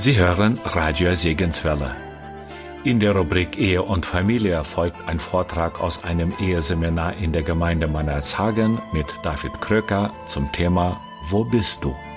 Sie hören Radio Segenswelle. In der Rubrik Ehe und Familie folgt ein Vortrag aus einem Eheseminar in der Gemeinde Mannershagen mit David Kröker zum Thema Wo bist du?